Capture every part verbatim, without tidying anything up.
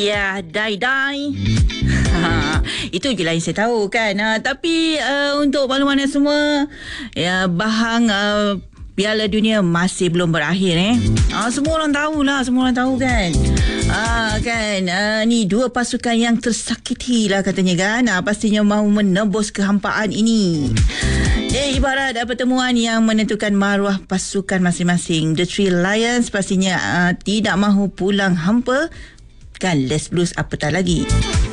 Ya, die-die. Ha, itu je lah yang saya tahu kan. Ha, tapi uh, untuk makluman semua, ya, bahang uh, Piala Dunia masih belum berakhir eh. Ha, semua orang tahulah, semua orang tahu kan. Ha, kan uh, ni dua pasukan yang tersakiti lah katanya kan. Ha, pastinya mahu menembus kehampaan ini. Eh, ibarat uh, pertemuan yang menentukan maruah pasukan masing-masing. The Three Lions pastinya uh, tidak mahu pulang hampa. Kan Les Blues apatah lagi.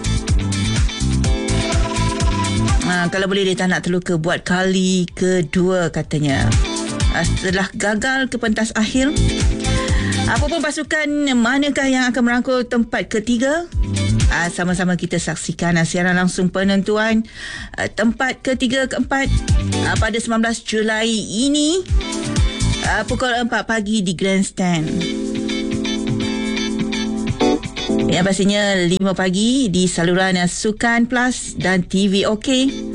Ha, kalau boleh dia tak nak terluka buat kali kedua katanya. Ha, setelah gagal ke pentas akhir. Apapun pasukan manakah yang akan merangkul tempat ketiga? Ha, sama-sama kita saksikan ha, siaran langsung penentuan ha, tempat ketiga keempat ha, pada sembilan belas Julai ini ha, pukul empat pagi di Grandstand. Yang pastinya lima pagi di saluran Sukan Plus dan T V OK.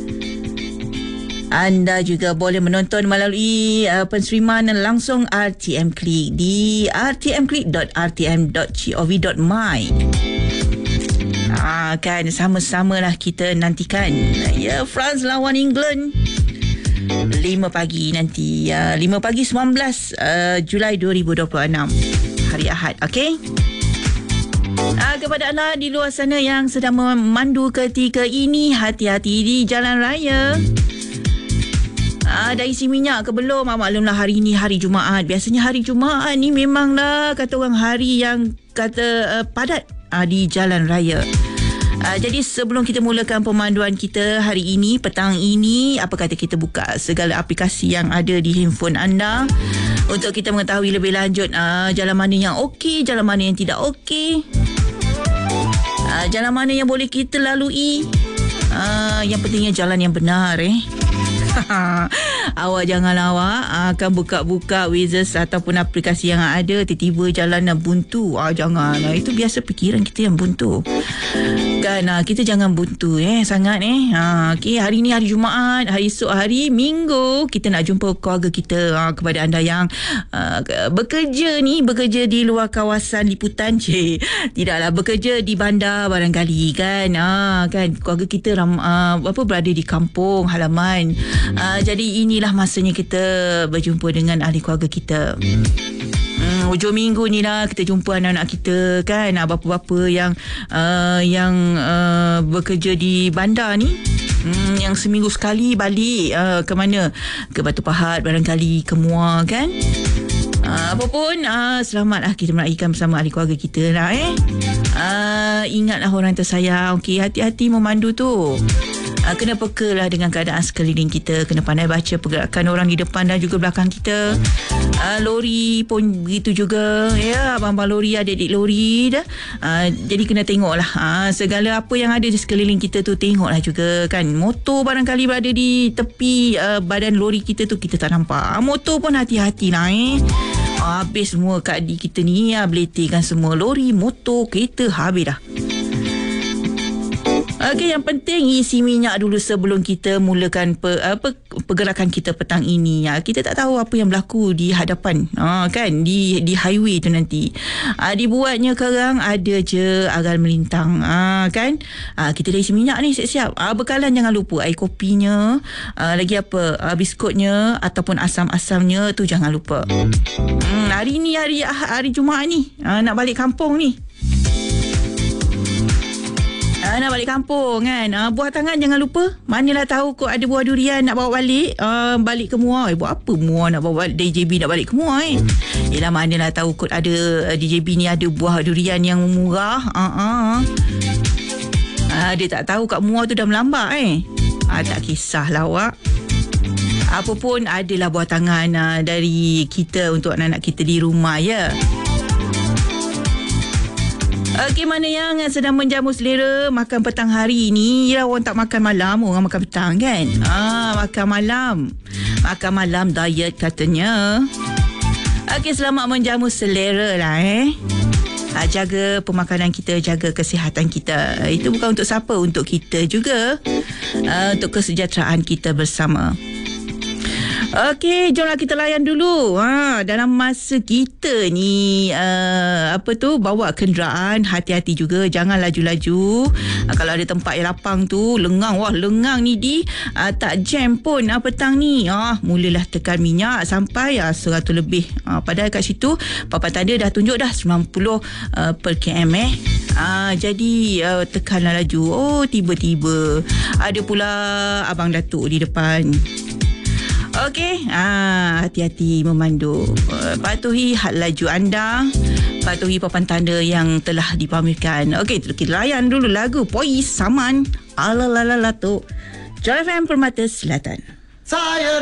Anda juga boleh menonton melalui uh, penseriman langsung R T M Klik di r t m klik dot r t m dot gov dot my. Ah, kan sama-samalah kita nantikan. Ya, France lawan England lima pagi nanti. Uh, lima pagi sembilan belas uh, Julai dua ribu dua puluh enam. Hari Ahad, okey? Ah, kepada anda di luar sana yang sedang memandu ketika ini, hati-hati di jalan raya. Ah, dah isi minyak ke belum? Ah, maklumlah hari ni hari Jumaat. Biasanya hari Jumaat ni memanglah kata orang hari yang kata uh, padat uh, di jalan raya. Uh, jadi sebelum kita mulakan pemanduan kita hari ini, petang ini, apa kata kita buka segala aplikasi yang ada di handphone anda untuk kita mengetahui lebih lanjut uh, jalan mana yang okey, jalan mana yang tidak okey, uh, jalan mana yang boleh kita lalui. Uh, yang pentingnya jalan yang benar eh. Awak janganlah awak akan buka-buka Waze ataupun aplikasi yang ada, tiba-tiba jalan buntu. Ah, jangan. Itu biasa fikiran kita yang buntu. Kan ah, kita jangan buntu eh sangat eh. Ah, okey, hari ni hari Jumaat, hari esok hari Minggu, kita nak jumpa keluarga kita. Ah, kepada anda yang ah, bekerja ni, bekerja di luar kawasan liputan, cik. Tidaklah bekerja di bandar barangkali kan. Ah, kan keluarga kita ram, ah, apa berada di kampung halaman. Uh, jadi inilah masanya kita berjumpa dengan ahli keluarga kita. Hmm, hujung minggu ni lah kita jumpa anak-anak kita kan, bapa-bapa yang uh, yang uh, bekerja di bandar ni. Hmm, yang seminggu sekali balik uh, ke mana? Ke Batu Pahat barangkali, ke Muar kan. Uh, apa pun uh, selamatlah kita meraihkan bersama ahli keluarga kita lah eh. Uh, ingatlah orang tersayang. Okey, hati-hati memandu tu. Uh, kena peka lah dengan keadaan sekeliling kita. Kena pandai baca pergerakan orang di depan dan juga belakang kita. Uh, lori pun begitu juga. Ya, abang-abang lori, adik-adik lori dah. Uh, jadi kena tengok lah. Uh, segala apa yang ada di sekeliling kita tu, tengoklah juga kan. Motor barangkali berada di tepi uh, badan lori kita tu, kita tak nampak. Uh, motor pun hati-hati lah eh. Uh, habis semua kat di kita ni ya, beletirkan semua. Lori, motor, kereta, habis dah. Okey, yang penting isi minyak dulu sebelum kita mulakan pe, apa, pergerakan kita petang ini. Ya, kita tak tahu apa yang berlaku di hadapan, ha, kan, di di highway tu nanti. Ha, dibuatnya kerang ada je aral melintang, ha, kan. Ha, kita dah isi minyak ni siap-siap. Ha, bekalan jangan lupa air kopinya, ha, lagi apa, ha, biskutnya ataupun asam-asamnya tu jangan lupa. Hmm, hari ni hari hari Jumaat ni, ha, nak balik kampung ni. Ah, nak balik kampung kan. Ah, buah tangan jangan lupa. Manalah tahu kok ada buah durian nak bawa balik. Ah, balik ke Muar. Eh, buat apa Muar nak bawa balik, D J B nak balik ke Muar eh. Yelah, manalah tahu kok ada D J B ni ada buah durian yang murah. Ah, ah. Ah, dia tak tahu kat Muar tu dah melambak eh. Ah, tak kisahlah awak. Apa pun adalah buah tangan ah, dari kita untuk anak-anak kita di rumah ya. Okey, mana yang sedang menjamu selera makan petang hari ni? Ya, orang tak makan malam, orang makan petang kan? Ah, makan malam. Makan malam diet katanya. Okey, selamat menjamu selera lah eh. Ah, jaga pemakanan kita, jaga kesihatan kita. Itu bukan untuk siapa, untuk kita juga. Ah, untuk kesejahteraan kita bersama. Okey, jomlah kita layan dulu. Ha, dalam masa kita ni uh, apa tu bawa kenderaan, hati-hati juga, jangan laju-laju. Uh, kalau ada tempat yang lapang tu, lengang, wah lengang ni di uh, tak jam pun uh, petang ni. Ah, uh, mulalah tekan minyak sampai uh, seratus lebih. Uh, padahal kat situ papan tanda dah tunjuk dah sembilan puluh uh, per km eh. Ah, jadi uh, tekanlah laju. Oh, tiba-tiba ada pula abang datuk di depan. Okey, ah, hati-hati memandu. Uh, patuhi had laju anda, patuhi papan tanda yang telah dipamerkan. Okey, kita layan dulu lagu Pois Saman Alalalala tu. Joy F M Permata Selatan. Saya